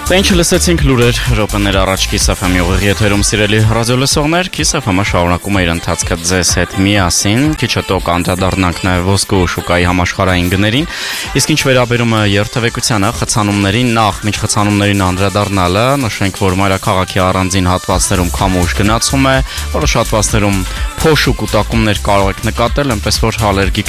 Ինչ լսեցինք լուրեր րոպեներ առաջ Kiss FM-ի ուղիղ եթերում սիրելի ռադիոլսողներ, Kiss FM-ը շարունակում է իր ընթացքը ձեզ հետ միասին, քիչ հետո կանդրադառնանք նաև ոսկու շուկայի համաշխարհային գներին, իսկ ինչ վերաբերում է երթևեկությանը, խցանումներին, նախ մինչ խցանումներին անդրադառնալը, նշենք, որ մայրաքաղաքի առանձին հատվածներում քամուշ գնացում է, որոշ հատվածներում փոշու կուտակումներ կարող եք նկատել, այնպես որ հալերգիկ